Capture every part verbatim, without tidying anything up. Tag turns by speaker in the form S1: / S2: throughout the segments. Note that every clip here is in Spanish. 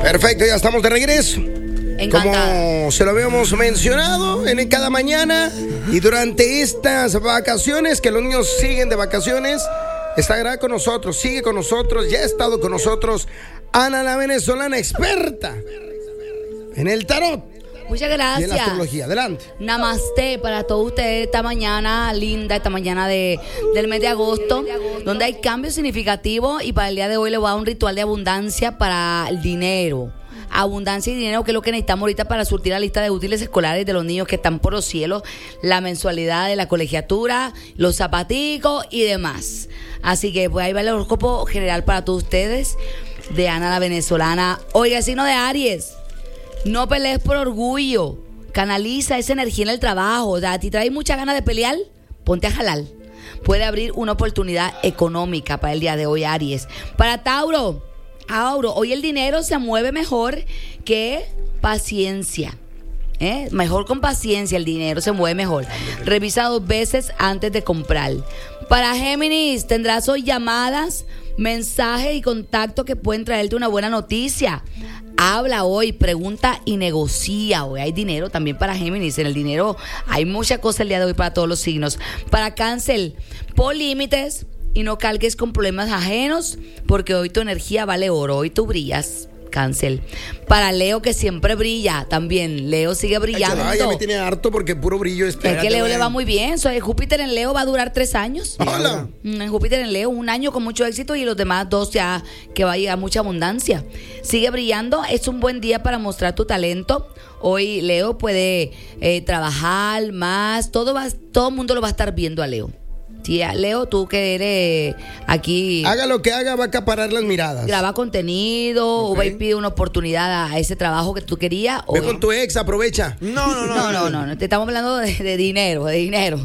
S1: Perfecto, ya estamos de regreso.
S2: Encantada.
S1: Como se lo habíamos mencionado en cada mañana y durante estas vacaciones, que los niños siguen de vacaciones, estará con nosotros, sigue con nosotros, ya ha estado con nosotros Ana la venezolana, experta en el tarot.
S2: Muchas
S1: Y en
S2: gracias.
S1: la astrología, adelante.
S2: Namaste para todos ustedes esta mañana linda, esta mañana de, del mes de agosto, donde hay cambios significativos y para el día de hoy les voy a dar un ritual de abundancia para el dinero. Abundancia y dinero, que es lo que necesitamos ahorita para surtir la lista de útiles escolares de los niños que están por los cielos, la mensualidad de la colegiatura, los zapaticos y demás. Así que pues ahí va el horóscopo general para todos ustedes de Ana la venezolana. Oiga, signo de Aries, no pelees por orgullo, canaliza esa energía en el trabajo. O sea, a ti traes muchas ganas de pelear, ponte a jalar. Puede abrir una oportunidad económica para el día de hoy, Aries. Para Tauro, Tauro, hoy el dinero se mueve mejor que paciencia. ¿Eh? Mejor con paciencia, el dinero se mueve mejor. Revisa dos veces antes de comprar. Para Géminis, tendrás hoy llamadas, mensajes y contactos que pueden traerte una buena noticia. Habla hoy, pregunta y negocia. Hoy hay dinero también para Géminis. En el dinero hay muchas cosas el día de hoy para todos los signos. Para Cáncer, pon límites y no cargues con problemas ajenos, porque hoy tu energía vale oro. Hoy tú brillas, Cáncer. Para Leo, que siempre brilla también. Leo sigue brillando.
S1: Ay, ya me tiene harto porque puro brillo.
S2: Es que Leo le va muy bien. So, Júpiter en Leo va a durar tres años.
S1: Hola.
S2: En Júpiter en Leo, un año con mucho éxito y los demás dos ya que va a llegar mucha abundancia. Sigue brillando. Es un buen día para mostrar tu talento. Hoy Leo puede eh, trabajar más. Todo va, todo el mundo lo va a estar viendo a Leo. Sí, Leo, tú que eres aquí,
S1: haga lo que haga, va a acaparar las miradas.
S2: graba contenido, okay, o va y pide una oportunidad a ese trabajo que tú querías.
S1: Ve
S2: o
S1: con tu ex, aprovecha.
S2: No, no, no, no, no, no, no, te estamos hablando de, de dinero, de dinero.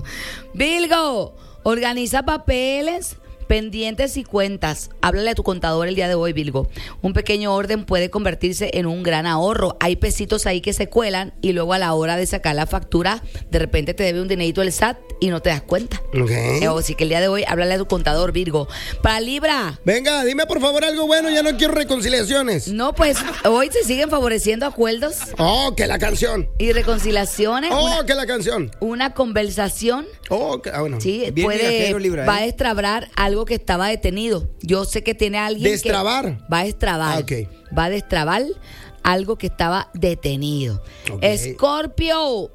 S2: Virgo, organiza papeles, pendientes y cuentas. Háblale a tu contador el día de hoy, Virgo. Un pequeño orden puede convertirse en un gran ahorro. Hay pesitos ahí que se cuelan y luego a la hora de sacar la factura, de repente te debe un dinerito el S A T y no te das cuenta.
S1: Okay.
S2: Así que el día de hoy, háblale a tu contador, Virgo. Para Libra.
S1: Venga, dime por favor algo bueno, ya no quiero reconciliaciones.
S2: No, pues hoy se siguen favoreciendo acuerdos.
S1: Oh, que la canción.
S2: Y reconciliaciones.
S1: Oh,
S2: una,
S1: que la canción.
S2: Una conversación.
S1: Oh, que, ah, bueno.
S2: Sí,
S3: bien
S2: puede,
S3: mirajero, Libra, ¿eh?
S2: va a destrabar algo que estaba detenido. Yo sé que tiene alguien
S1: ¿Destrabar?
S2: que va a destrabar.
S1: Ah, okay.
S2: Va a destrabar algo que estaba detenido.
S1: Okay.
S2: Escorpio,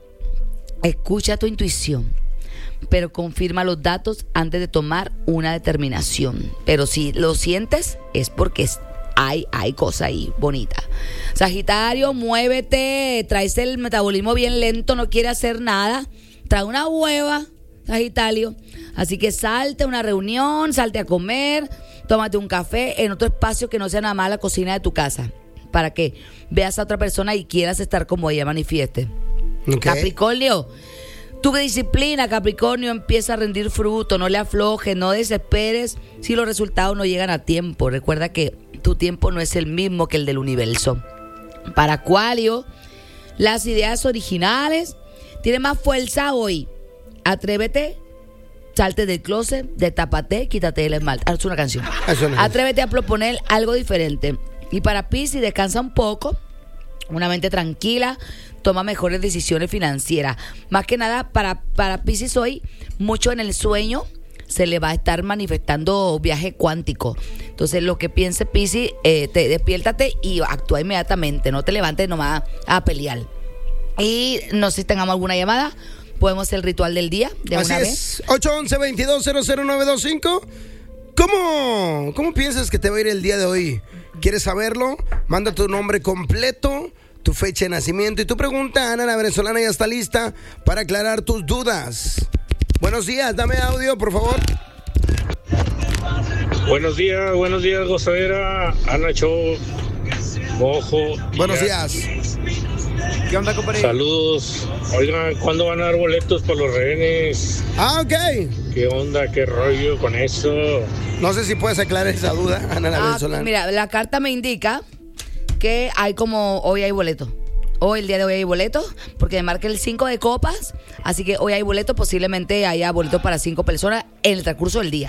S2: escucha tu intuición, pero confirma los datos antes de tomar una determinación. Pero si lo sientes, es porque hay, hay cosa ahí bonita. Sagitario, muévete, traes el metabolismo bien lento, no quiere hacer nada. Trae una hueva, Sagitario. Así que salte a una reunión, salte a comer, tómate un café en otro espacio que no sea nada más la cocina de tu casa, para que veas a otra persona y quieras estar como ella manifieste.
S1: Okay.
S2: Capricornio, tu disciplina, Capricornio, empieza a rendir fruto. No le aflojes, no desesperes si los resultados no llegan a tiempo. Recuerda que tu tiempo no es el mismo que el del universo. Para Acuario, las ideas originales tienen más fuerza hoy. Atrévete, salte del closet, destápate, quítate el esmalte. Haz una canción. Atrévete a proponer algo diferente. Y para Piscis, descansa un poco, una mente tranquila, toma mejores decisiones financieras. Más que nada, para, para Piscis hoy, mucho en el sueño se le va a estar manifestando viaje cuántico. Entonces, lo que piense Piscis, eh, te despiértate y actúa inmediatamente. No te levantes nomás a pelear. Y no sé si tengamos alguna llamada. Podemos hacer el ritual del día de
S1: Así
S2: una
S1: es.
S2: vez.
S1: ocho once, veintidós, cero cero nueve dos cinco. ¿Cómo, ¿Cómo piensas que te va a ir el día de hoy? ¿Quieres saberlo? Manda tu nombre completo, tu fecha de nacimiento y tu pregunta. Ana la venezolana ya está lista para aclarar tus dudas. Buenos días, dame audio, por favor.
S4: Buenos días, buenos días, gozadera. Ana Show, Mojo.
S1: Buenos
S4: ya.
S1: días.
S3: ¿Qué onda, compadre?
S4: Saludos. Oigan, ¿cuándo van a dar boletos para los rehenes?
S1: Ah, ok.
S4: ¿Qué onda, qué rollo con eso?
S1: No sé si puedes aclarar esa duda, Ana la
S2: Ah,
S1: venezolana.
S2: mira, la carta me indica que hay como, hoy hay boletos. Hoy, el día de hoy hay boletos, porque me marca el cinco de copas, así que hoy hay boletos, posiblemente haya boletos para cinco personas en el transcurso del día.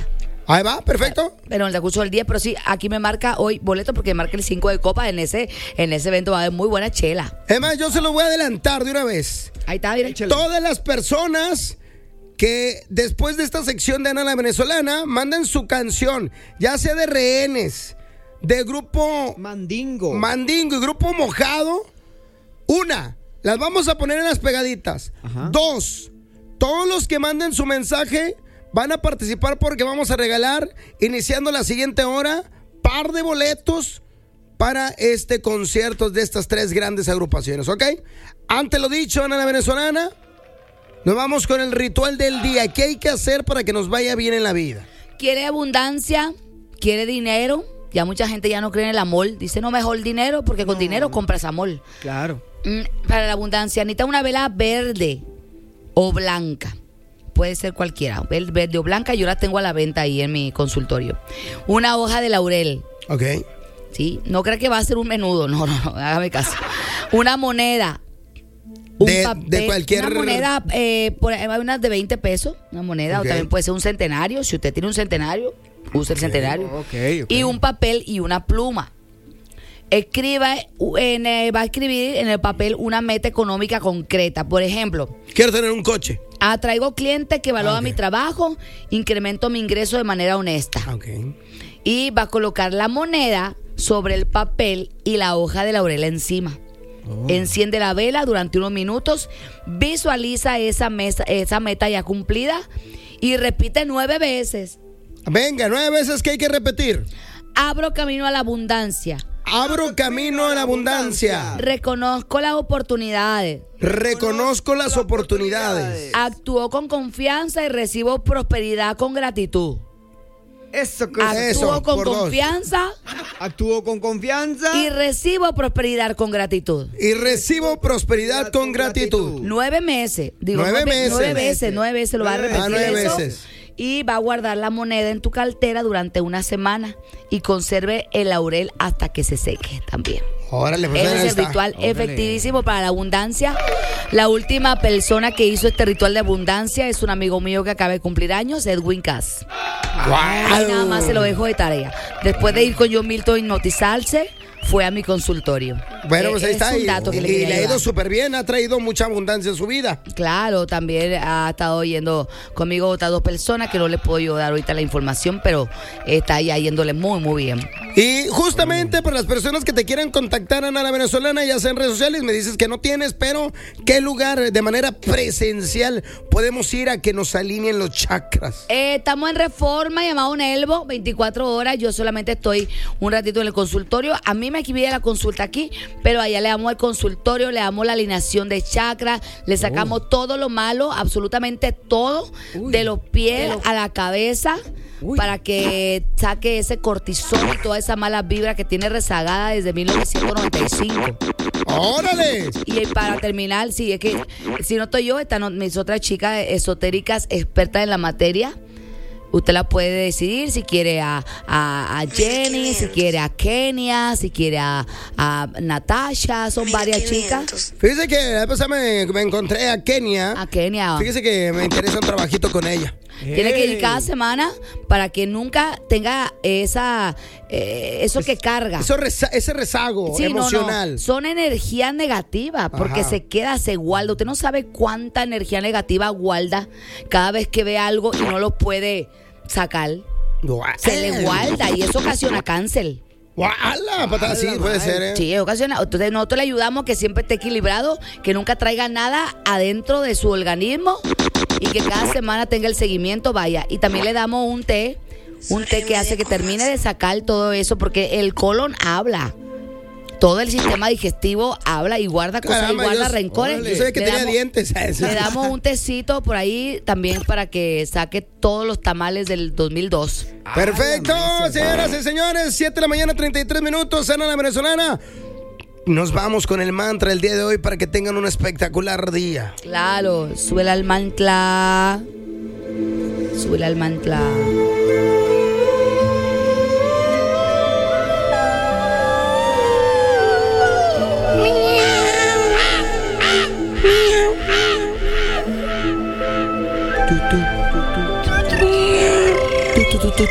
S1: Ahí va, perfecto.
S2: Pero en el transcurso del día, pero sí, aquí me marca hoy boleto porque marca el cinco de copa. En ese, en ese evento va a haber muy buena chela.
S1: Es más, yo se lo voy a adelantar de una vez.
S2: Ahí está, mira.
S1: Todas las personas que después de esta sección de Ana la Venezolana manden su canción, ya sea de Rehenes, de Grupo
S3: Mandingo.
S1: Mandingo y Grupo Mojado. Una, las vamos a poner en las pegaditas.
S3: Ajá.
S1: Dos, todos los que manden su mensaje van a participar porque vamos a regalar, iniciando la siguiente hora, par de boletos para este concierto de estas tres grandes agrupaciones, ¿ok? Ante lo dicho, Ana la Venezolana, nos vamos con el ritual del día. ¿Qué hay que hacer para que nos vaya bien en la vida?
S2: Quiere abundancia, quiere dinero. Ya mucha gente ya no cree en el amor. Dice, no, mejor dinero porque con
S3: No.
S2: dinero compras amor.
S3: Claro.
S2: Mm, para la abundancia, necesita una vela verde o blanca. Puede ser cualquiera, verde o blanca. Yo la tengo a la venta ahí en mi consultorio. Una hoja de laurel.
S1: Ok.
S2: ¿Sí? No creo que va a ser un menudo. No, no, no, hágame caso. Una moneda. Un
S1: De-
S2: papel,
S1: de cualquier-
S2: Una moneda, eh, por, hay unas de veinte pesos. Una moneda,
S1: Ok.
S2: o también puede ser un centenario. Si usted tiene un centenario, use el centenario.
S3: Ok, ok.
S2: Y un papel y una pluma. Escriba, en, eh, va a escribir en el papel una meta económica concreta. Por ejemplo,
S1: Quiero tener un coche.
S2: atraigo clientes que valoran
S1: Ah, ok.
S2: mi trabajo, incremento mi ingreso de manera honesta.
S1: Ok.
S2: Y va a colocar la moneda sobre el papel y la hoja de laurel encima.
S1: Oh.
S2: Enciende la vela durante unos minutos, visualiza esa, mesa, esa meta ya cumplida y repite nueve veces.
S1: Venga, nueve veces que hay que repetir.
S2: Abro camino a la abundancia.
S1: Abro camino a la abundancia.
S2: Reconozco las oportunidades.
S1: Reconozco las oportunidades.
S2: Actúo con confianza y recibo prosperidad con gratitud.
S3: Eso que
S1: Ah, Eso,
S2: Actúo con
S1: por dos.
S2: confianza
S3: Actúo con confianza.
S2: y recibo prosperidad con gratitud.
S1: Y recibo prosperidad con gratitud.
S2: Nueve meses. Digo,
S1: Nueve meses.
S2: Nueve veces, nueve veces lo va a
S3: Nueve
S2: repetir.
S1: veces. Ah, nueve
S2: eso.
S1: veces.
S2: Y va a guardar la moneda en tu cartera durante una semana y conserve el laurel hasta que se seque también.
S1: Órale, pues
S2: Ese
S1: ahí
S2: es el
S1: está.
S2: ritual
S3: Órale.
S2: efectivísimo para la abundancia. La última persona que hizo este ritual de abundancia es un amigo mío que acaba de cumplir años, Edwin Cass. Ahí nada más se lo dejo de tarea. Después de ir con John Milton a hipnotizarse, fue a mi consultorio.
S1: Bueno, pues
S2: Eh,
S1: ahí
S2: es
S1: está.
S2: un
S1: Y,
S2: dato que
S1: y
S2: le
S1: le,
S2: quería
S1: ha ido
S2: ayudar.
S1: súper bien. Ha traído mucha abundancia en su vida.
S2: Claro, también ha estado yendo conmigo otras dos personas que no les puedo yo dar ahorita la información, pero está ya yéndole muy, muy bien.
S1: Y justamente para las personas que te quieran contactar, Ana la Venezolana, ya sea en redes sociales, me dices que no tienes, pero ¿qué lugar de manera presencial podemos ir a que nos alineen los chakras?
S2: Eh, estamos en Reforma, llamado Nelvo, veinticuatro horas. Yo solamente estoy un ratito en el consultorio. A mí me escribí la consulta aquí, pero allá le damos el consultorio, le damos la alineación de chakras, le sacamos todo lo malo, absolutamente todo,
S3: Uy.
S2: de los pies a la cabeza,
S3: Uy.
S2: para que saque ese cortisol y toda esa mala vibra que tiene rezagada desde mil novecientos noventa y cinco.
S1: ¡Órale!
S2: Y para terminar, sí, es que si no estoy yo, están mis otras chicas esotéricas expertas en la materia. Usted la puede decidir si quiere a, a, a Jenny, si quiere a Kenia, si quiere a, a Natasha, son varias chicas.
S1: Fíjese que la vez pasada me, me encontré a Kenia.
S2: A Kenia.
S1: Fíjese que me interesa un trabajito con ella.
S2: Tiene que ir
S3: Ey.
S2: cada semana para que nunca tenga esa eh, eso que carga.
S1: Eso reza- ese rezago
S2: Sí, no, no.
S1: emocional.
S2: Son energías negativas porque
S1: Ajá.
S2: se queda, se guarda. Usted no sabe cuánta energía negativa guarda cada vez que ve algo y no lo puede sacar.
S1: Guau.
S2: Se le guarda y eso ocasiona cáncer.
S1: ¡Guala! Patada, sí, puede ser, ¿eh?
S2: Sí, ocasiona. Entonces nosotros le ayudamos que siempre esté equilibrado, que nunca traiga nada adentro de su organismo y que cada semana tenga el seguimiento, vaya. Y también le damos un té, un té que hace que termine de sacar todo eso, porque el colon habla. Todo el sistema digestivo habla y guarda cosas
S1: Caramba,
S2: y guarda
S1: yo-
S2: rencores.
S1: órale. Yo sabía que
S2: Le
S1: tenía
S2: damos-
S1: dientes.
S2: Le damos un tecito por ahí también para que saque todos los tamales del dos mil dos.
S1: Perfecto,
S3: Ah, la
S1: señoras y señores, siete de la mañana, treinta y tres minutos, Ana la Venezolana. Nos vamos con el mantra el día de hoy para que tengan un espectacular día.
S2: Claro, suela al mantla. Suela al mantla. Tu, tu, tu, tu, tu, tu, tu, tu, tu,